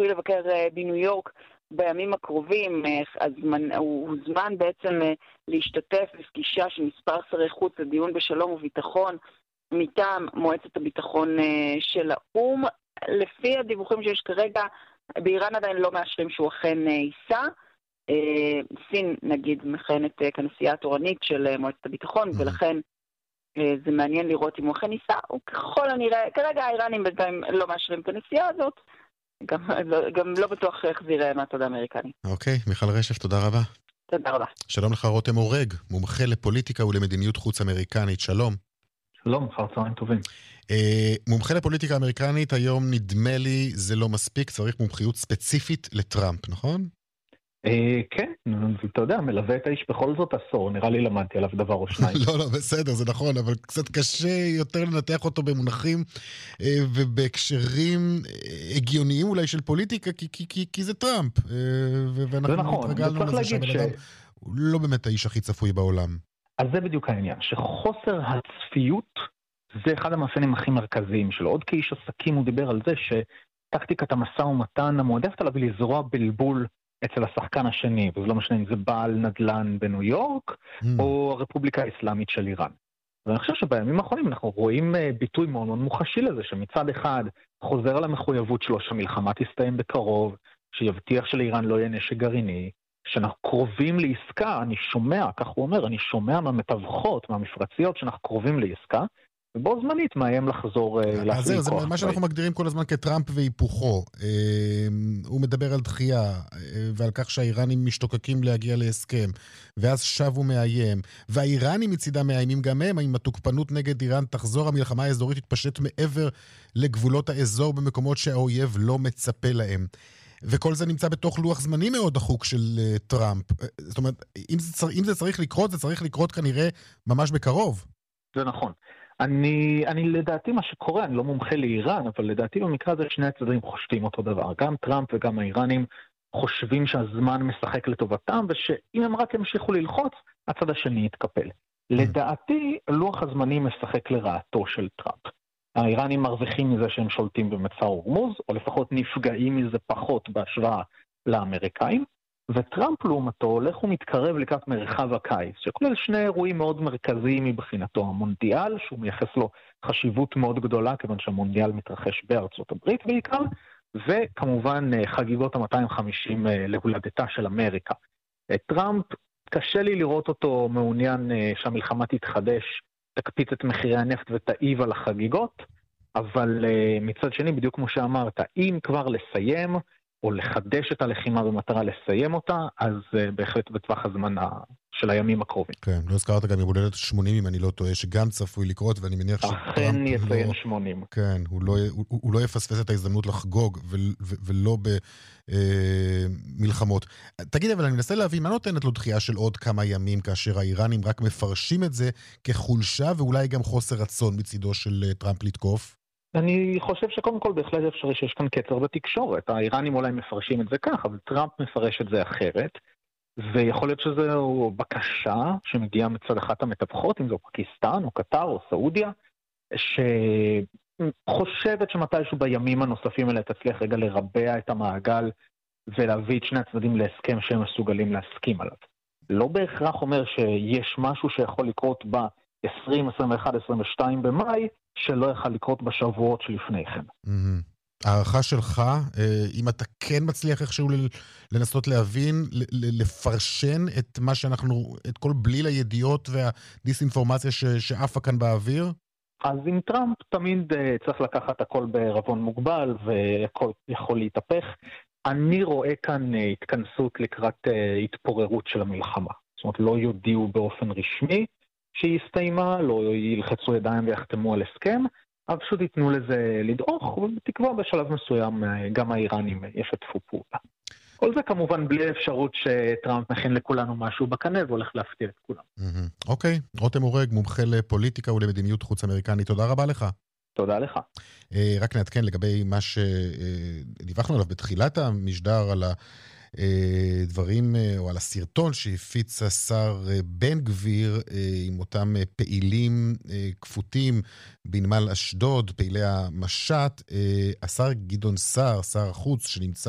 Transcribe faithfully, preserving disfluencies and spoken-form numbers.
צפוי לבקר בניו יורק בימים הקרובים, אז הוא הוזמן בעצם להשתתף בפגישה של מספר שרי חוץ לדיון בשלום וביטחון מטעם מועצת הביטחון של האו"ם. לפי הדיווחים שיש כרגע, באיראן עדיין לא מאשרים שהוא אכן ייסע. סין, נגיד, מכהנת כנשיאה התורנית של מועצת הביטחון, ולכן זה מעניין לראות אם הוא אכן ייסע, וככל הנראה, כרגע האיראנים בינתיים לא מאשרים את הנסיעה הזאת, גם, גם לא בטוח איך זה יראה מהצד האמריקני. אוקיי, מיכל רשף, תודה רבה. תודה רבה. שלום לך, רותם אורג, מומחה לפוליטיקה ולמדיניות חוץ אמריקנית, שלום. שלום, אחר צהריים טובים. מומחה לפוליטיקה אמריקנית, היום נדמה לי זה לא מספיק, צריך מומחיות ספציפית לטראמפ, נכון? כן, אתה יודע, מלווה את האיש בכל זאת עשור, נראה לי למדתי עליו דבר או שניים. לא, לא, בסדר, זה נכון, אבל קצת קשה יותר לנתח אותו במונחים ובהקשרים הגיוניים אולי של פוליטיקה, כי זה טראמפ. זה נכון, וצריך להגיד ש... הוא לא באמת האיש הכי צפוי בעולם. אז זה בדיוק העניין, שחוסר הצפיות זה אחד המאפיינים הכי מרכזיים שלו. עוד כאיש עסקים הוא דיבר על זה שטקטיקת המשא ומתן המועדפת עליו לזרוע בלבול אצל השחקן השני, וזה לא משנה אם זה בעל נדל"ן בניו יורק, mm. או הרפובליקה האסלאמית של איראן. ואני חושב שבימים האחרונים אנחנו רואים ביטוי מאוד מאוד מוחשי לזה, שמצד אחד חוזר על המחויבות שלו שהמלחמה תסתיים בקרוב, שיבטיח שלאיראן לא יהיה נשק גרעיני, שאנחנו קרובים לעסקה, אני שומע, כך הוא אומר, אני שומע מהמתווכות, מהמפרציות, שאנחנו קרובים לעסקה, ובו זמנית מאיים לחזור להפעיל כוח. זה מה שאנחנו מגדירים כל הזמן כטראמפ והיפוכו. הוא מדבר על דחייה, ועל כך שהאיראנים משתוקקים להגיע להסכם, ואז שב ומאיים, והאיראנים מצידם מאיימים גם הם, אם התוקפנות נגד איראן תחזור, המלחמה האזורית תתפשט מעבר לגבולות האזור, במקומות שהאויב לא מצפה להם. וכל זה נמצא בתוך לוח זמני מאוד דחוק של טראמפ. זאת אומרת, אם זה, אם זה צריך לקרות, זה צריך לקרות כנראה ממש בקרוב. זה נכון. אני, אני לדעתי מה שקורה, אני לא מומחה לאיראן, אבל לדעתי במקרה הזה שני הצדדים חושבים אותו דבר. גם טראמפ וגם האיראנים חושבים שהזמן משחק לטובתם, ושאם הם רק המשיכו ללחוץ, הצד השני יתקפל. לדעתי, לוח הזמנים משחק לרעתו של טראמפ. האיראנים מרוויחים מזה שהם שולטים במצע הורמוז, או לפחות נפגעים מזה פחות בהשוואה לאמריקאים, וטראמפ לעומתו הולך ומתקרב לקראת מרחב הקיץ, שכולל שני אירועים מאוד מרכזיים מבחינתו, המונדיאל, שהוא מייחס לו חשיבות מאוד גדולה, כיוון שהמונדיאל מתרחש בארצות הברית בעיקר, וכמובן חגיגות ה-מאתיים וחמישים להולדתה של אמריקה. טראמפ, קשה לי לראות אותו מעוניין שהמלחמה תתחדש, תקפיץ את מחירי הנפט ותעיב על החגיגות, אבל מצד שני, בדיוק כמו שאמרת, אם כבר לסיים, או לחדש את הלחימה במטרה לסיים אותה, אז בהחלט בטווח הזמן של הימים הקרובים. כן, לא הזכרת גם ימולדת שמונים, אם אני לא טועה, שגם צפוי לקרות, ואני מניח אכן יציין שמונים. כן, הוא לא, הוא, הוא לא יפספס את ההזדמנות לחגוג, ו, ו, ולא במלחמות. תגיד, אבל אני מנסה להבין, מה נותנת לו דחייה של עוד כמה ימים, כאשר האיראנים רק מפרשים את זה כחולשה, ואולי גם חוסר רצון מצידו של טראמפ לתקוף? אני חושב שקודם כל בהחלט אפשרי שיש כאן קצר בתקשורת. האיראנים אולי מפרשים את זה כך, אבל טראמפ מפרש את זה אחרת, ויכול להיות שזו בקשה שמגיעה מצד אחת המתווכות, אם זו פקיסטן או קטר או סעודיה, שחושבת שמתישהו בימים הנוספים האלה תצליח רגע לרבע את המעגל ולהביא את שני הצדדים להסכם שהם מסוגלים להסכים עליו. לא בהכרח אומר שיש משהו שיכול לקרות ב-עשרים, עשרים ואחת, עשרים ושתיים במאי, שלא יכל לקרות בשבועות שלפני כן. הערכה שלך, אם אתה כן מצליח איכשהו לנסות להבין, לפרשן את מה שאנחנו, את כל בליל הידיעות והדיסאינפורמציה שעפה כאן באוויר? אז עם טראמפ תמיד צריך לקחת הכל בערבון מוגבל, והכל יכול להתהפך. אני רואה כאן התכנסות לקראת התפוררות של המלחמה. זאת אומרת, לא יודיעו באופן רשמי שהיא הסתיימה, לא ילחצו ידיים ויחתמו על הסכם, אבל פשוט ייתנו לזה לדרוך, ובתקווה בשלב מסוים גם האיראנים ישתפו פעולה. כל זה כמובן בלי אפשרות שטראמפ מכין לכולנו משהו בקנה והולך להפתיע את כולם. אוקיי, רותם אורג, מומחה לפוליטיקה ולמדיניות חוץ אמריקנית, תודה רבה לך. תודה לך. רק נעדכן לגבי מה שדיווחנו עליו בתחילת המשדר על ה... דברים, או על הסרטון שהפיץ השר בן גביר עם אותם פעילים כפותים בנמל אשדוד, פעילי המשט. השר גדעון סער, שר החוץ שנמצא